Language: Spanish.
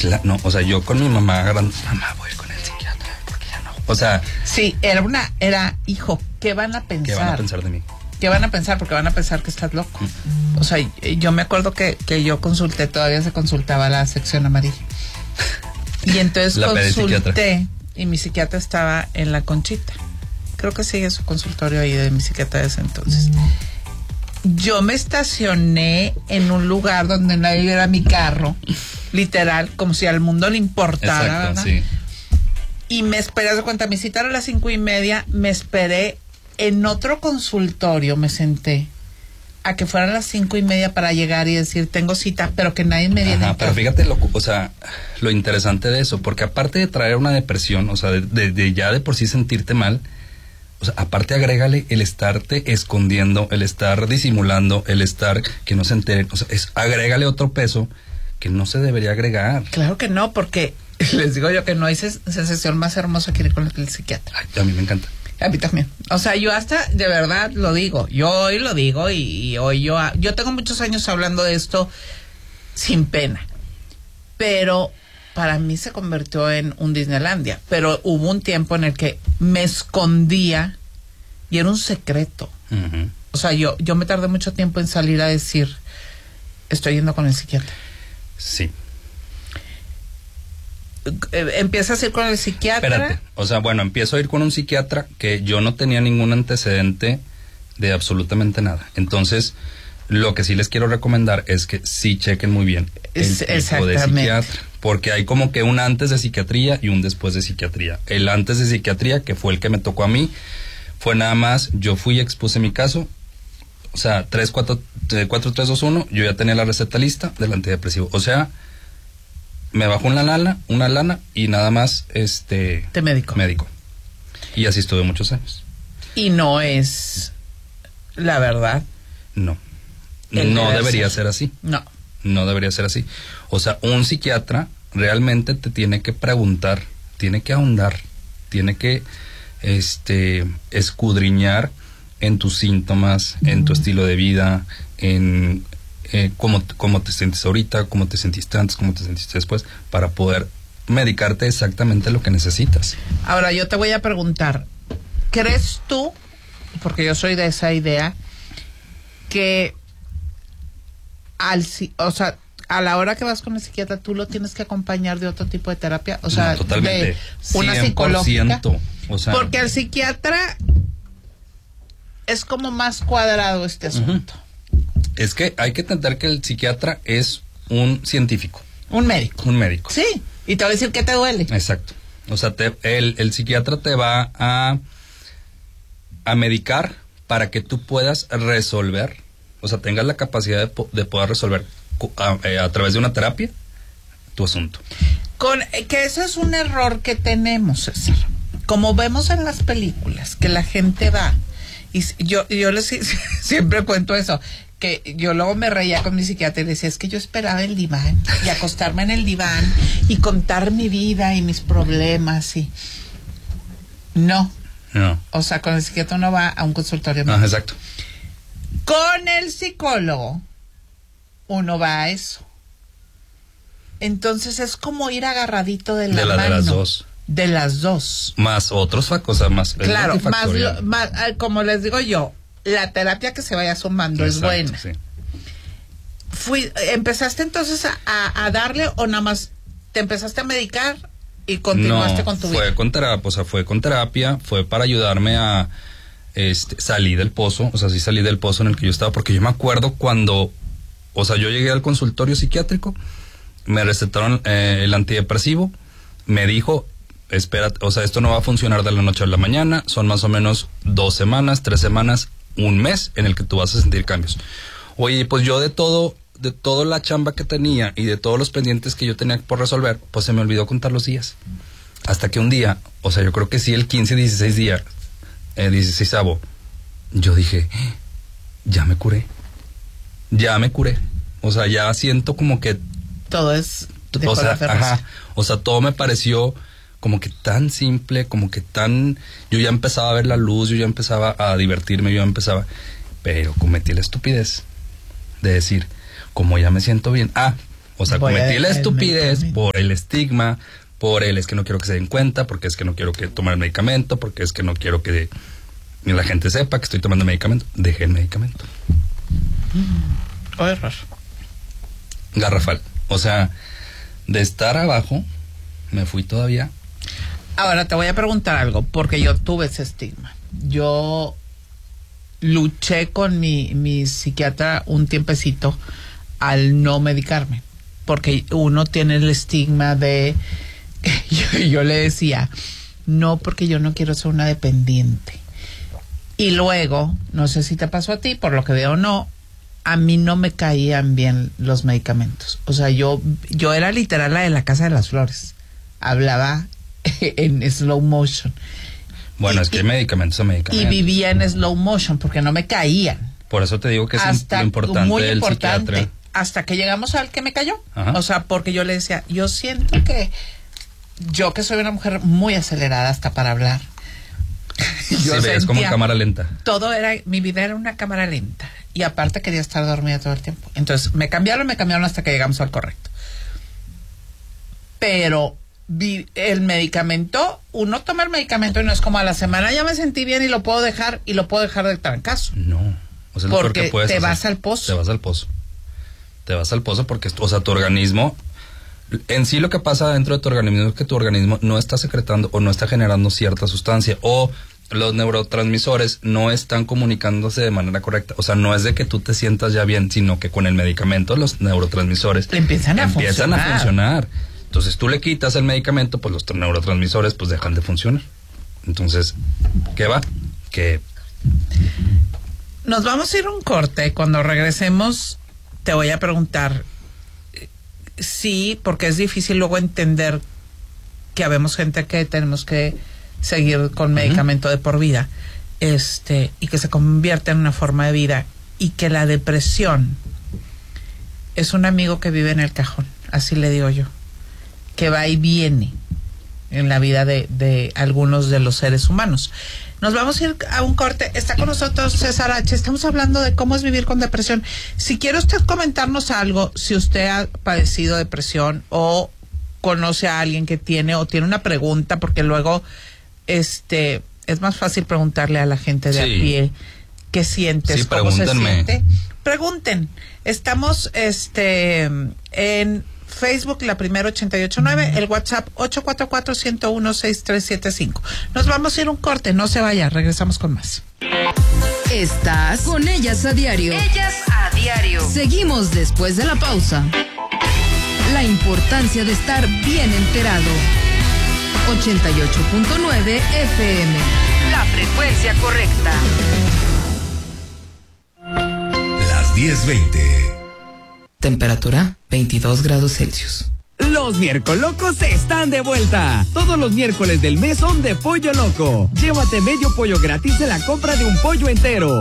No, o sea, yo con mi mamá, mamá, voy con el psiquiatra, porque ya no. O sea. Sí, hijo, ¿qué van a pensar? ¿Qué van a pensar de mí? ¿Qué van a pensar? Porque van a pensar que estás loco. O sea, yo me acuerdo que yo consulté, todavía se consultaba la sección amarilla. Y entonces consulté, y mi psiquiatra estaba en la Conchita. Creo que sigue su consultorio ahí de mi psiquiatra de ese entonces. Yo me estacioné en un lugar donde nadie viera mi carro, literal, como si al mundo le importara. Exacto, sí. Y me esperé, haz de cuenta, mi cita era a las 5:30, me esperé en otro consultorio, me senté a que fueran las 5:30 para llegar y decir, tengo cita, pero que nadie me viene. Pero fíjate lo interesante de eso, porque aparte de traer una depresión, o sea, de ya de por sí sentirte mal, o sea, aparte agrégale el estarte escondiendo, el estar disimulando, el estar que no se enteren, o sea, agrégale otro peso que no se debería agregar. Claro que no, porque les digo yo que no hay sensación más hermosa que ir con el psiquiatra. Ay, a mí me encanta. A mí también. O sea, yo hasta, de verdad, lo digo. Yo hoy lo digo y hoy yo tengo muchos años hablando de esto sin pena. Pero para mí se convirtió en un Disneylandia. Pero hubo un tiempo en el que me escondía y era un secreto. Uh-huh. O sea, yo me tardé mucho tiempo en salir a decir, estoy yendo con el psiquiatra. Sí. ¿Empiezas a ir con el psiquiatra? Espérate, o sea, bueno, empiezo a ir con un psiquiatra que yo no tenía ningún antecedente de absolutamente nada. Entonces, lo que sí les quiero recomendar es que sí chequen muy bien el tipo de psiquiatra, porque hay como que un antes de psiquiatría y un después de psiquiatría. El antes de psiquiatría, que fue el que me tocó a mí, fue nada más, yo fui y expuse mi caso, o sea, 4-3-2-1, yo ya tenía la receta lista del antidepresivo, o sea, me bajó una lana y nada más de médico. Y así estuve muchos años. Y no es la verdad. No debería ser así. No debería ser así. O sea, un psiquiatra realmente te tiene que preguntar, tiene que ahondar, tiene que escudriñar en tus síntomas, en tu estilo de vida, en cómo te sientes ahorita, cómo te sentiste antes, cómo te sentiste después, para poder medicarte exactamente lo que necesitas. Ahora, yo te voy a preguntar, ¿crees tú, porque yo soy de esa idea, que a la hora que vas con el psiquiatra tú lo tienes que acompañar de otro tipo de terapia? O sea, totalmente. De una psicológica. O sea, porque el psiquiatra es como más cuadrado este asunto. Es que hay que entender que el psiquiatra es un científico. Un médico. Sí, y te va a decir qué te duele. Exacto. O sea, el psiquiatra te va a medicar para que tú puedas resolver, o sea, tengas la capacidad de poder resolver a través de una terapia tu asunto. Que eso es un error que tenemos, César. Como vemos en las películas, que la gente va, y yo les siempre cuento eso, que yo luego me reía con mi psiquiatra y decía, es que yo esperaba el diván y acostarme en el diván y contar mi vida y mis problemas y no. O sea, con el psiquiatra uno va a un consultorio. Ah, exacto. Con el psicólogo uno va a eso. Entonces es como ir agarradito de la mano. De las dos. Más otros cosas más. Claro, más, como les digo yo, la terapia que se vaya sumando. Exacto, es buena. Sí. ¿Empezaste entonces a darle o nada más te empezaste a medicar y continuaste con tu vida? Fue con terapia, fue para ayudarme a salir del pozo, o sea, sí salí del pozo en el que yo estaba, porque yo me acuerdo cuando, o sea, yo llegué al consultorio psiquiátrico, me recetaron el antidepresivo, me dijo, espera, o sea, esto no va a funcionar de la noche a la mañana, son más o menos 2 semanas, 3 semanas, un mes en el que tú vas a sentir cambios. Oye, pues yo de toda la chamba que tenía y de todos los pendientes que yo tenía por resolver, pues se me olvidó contar los días. Hasta que un día, o sea, yo creo que sí, el 15, 16 día, 16avo, yo dije, ya me curé. O sea, ya siento como que todo es de o sea, todo me pareció como que tan simple, como que tan... Yo ya empezaba a ver la luz, yo ya empezaba a divertirme, pero cometí la estupidez de decir, como ya me siento bien... O sea, cometí la estupidez por el estigma, por el es que no quiero que se den cuenta, porque es que no quiero que tomar el medicamento, porque es que no quiero que la gente sepa que estoy tomando medicamento. Dejé el medicamento. Error. Garrafal. O sea, de estar abajo, me fui todavía. Ahora te voy a preguntar algo, porque yo tuve ese estigma. Yo luché con mi psiquiatra un tiempecito al no medicarme, porque uno tiene el estigma de... yo le decía, no, porque yo no quiero ser una dependiente. Y luego, no sé si te pasó a ti, por lo que veo no, a mí no me caían bien los medicamentos. O sea, yo era literal la de la Casa de las Flores. Hablaba en slow motion. Bueno, es que hay medicamentos a medicamentos. Y vivía en slow motion porque no me caían. Por eso te digo que es lo importante muy del importante, psiquiatra. hasta que llegamos al que me cayó. Ajá. O sea, porque yo le decía, yo siento que yo que soy una mujer muy acelerada hasta para hablar. Yo es como cámara lenta. Mi vida era una cámara lenta. Y aparte quería estar dormida todo el tiempo. Entonces me cambiaron hasta que llegamos al correcto. Pero el medicamento, uno toma el medicamento y no es como a la semana ya me sentí bien y lo puedo dejar de trancazo. No. O sea, porque te vas hacer. al pozo. Te vas al pozo. Te vas al pozo porque, o sea, tu organismo, en sí lo que pasa dentro de tu organismo es que tu organismo no está secretando o no está generando cierta sustancia, o los neurotransmisores no están comunicándose de manera correcta. O sea, no es de que tú te sientas ya bien, sino que con el medicamento los neurotransmisores empiezan a funcionar. Entonces tú le quitas el medicamento, pues los neurotransmisores pues dejan de funcionar. Entonces, ¿qué va? Que nos vamos a ir a un corte. Cuando regresemos te voy a preguntar, sí, porque es difícil luego entender que habemos gente que tenemos que seguir con medicamento de por vida, y que se convierte en una forma de vida, y que la depresión es un amigo que vive en el cajón, así le digo yo, que va y viene en la vida de algunos de los seres humanos. Nos vamos a ir a un corte. Está con nosotros César H. Estamos hablando de cómo es vivir con depresión. Si quiere usted comentarnos algo, si usted ha padecido depresión o conoce a alguien que tiene, o tiene una pregunta, porque luego es más fácil preguntarle a la gente de a pie qué sientes, sí, cómo se siente. Pregunten. Estamos en Facebook, La Primera 88.9, el WhatsApp 844-101-6375. Nos vamos a ir a un corte, no se vaya, regresamos con más. Estás con Ellas a Diario. Ellas a Diario. Seguimos después de la pausa. La importancia de estar bien enterado. 88.9 FM. La frecuencia correcta. Las 10:20. Temperatura 22 grados Celsius. Los Miércolocos están de vuelta. Todos los miércoles del mes son de Pollo Loco. Llévate medio pollo gratis en la compra de un pollo entero.